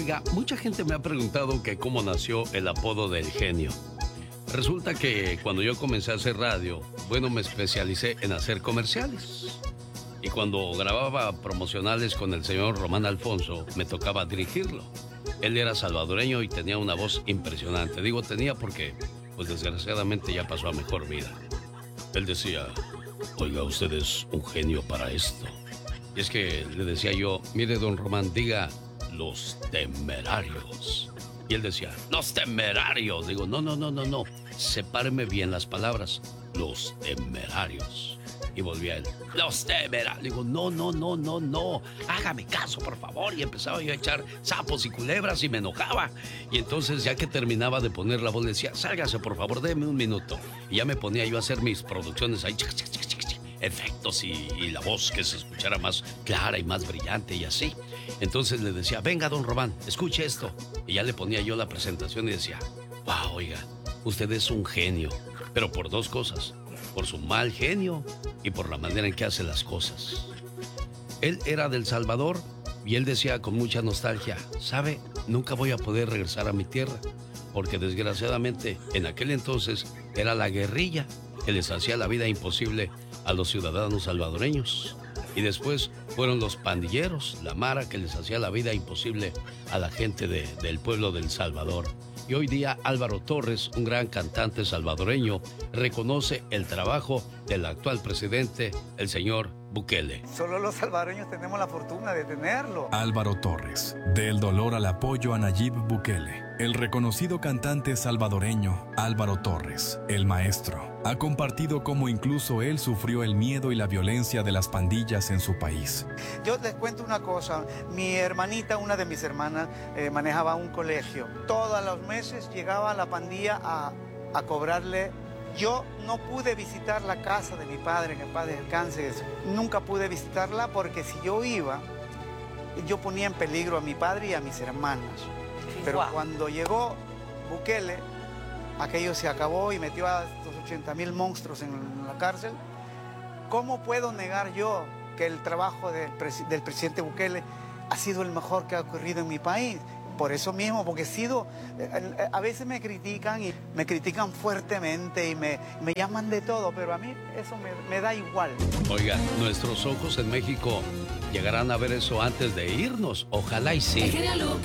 Oiga, mucha gente me ha preguntado que cómo nació el apodo del genio. Resulta que cuando yo comencé a hacer radio, bueno, me especialicé en hacer comerciales. Y cuando grababa promocionales con el señor Román Alfonso, me tocaba dirigirlo. Él era salvadoreño y tenía una voz impresionante. Digo tenía porque, pues desgraciadamente ya pasó a mejor vida. Él decía, oiga, usted es un genio para esto. Y es que le decía yo, mire, don Román, diga los temerarios. Y él decía, los temerarios. Digo, no. Sepáreme bien las palabras. Los temerarios. Y volvía él, los temerarios. Digo, no. Hágame caso, por favor. Y empezaba yo a echar sapos y culebras y me enojaba. Y entonces, ya que terminaba de poner la voz, le decía, sálgase, por favor, déme un minuto. Y ya me ponía yo a hacer mis producciones ahí, efectos y la voz que se escuchara más clara y más brillante y así. Entonces le decía, venga, don Román, escuche esto. Y ya le ponía yo la presentación y decía, wow, oiga, usted es un genio, pero por dos cosas, por su mal genio y por la manera en que hace las cosas. Él era del Salvador y él decía con mucha nostalgia, ¿sabe? Nunca voy a poder regresar a mi tierra, porque desgraciadamente en aquel entonces era la guerrilla que les hacía la vida imposible a los ciudadanos salvadoreños. Y después fueron los pandilleros, la mara, que les hacía la vida imposible a la gente del pueblo del Salvador. Y hoy día Álvaro Torres, un gran cantante salvadoreño, reconoce el trabajo del actual presidente, el señor Bukele. Solo los salvadoreños tenemos la fortuna de tenerlo. Álvaro Torres, del dolor al apoyo a Nayib Bukele. El reconocido cantante salvadoreño Álvaro Torres, el maestro, ha compartido cómo incluso él sufrió el miedo y la violencia de las pandillas en su país. Yo les cuento una cosa, mi hermanita, una de mis hermanas, manejaba un colegio. Todos los meses llegaba la pandilla a cobrarle. Yo no pude visitar la casa de mi padre, que en paz descanse. Nunca pude visitarla porque si yo iba, yo ponía en peligro a mi padre y a mis hermanas. Pero cuando llegó Bukele, aquello se acabó y metió a estos 80,000 monstruos en la cárcel. ¿Cómo puedo negar yo que el trabajo del presidente Bukele ha sido el mejor que ha ocurrido en mi país? Por eso mismo, porque he sido, a veces me critican y me critican fuertemente y me llaman de todo, pero a mí eso me da igual. Oiga, nuestros ojos en México llegarán a ver eso antes de irnos, ojalá y sí.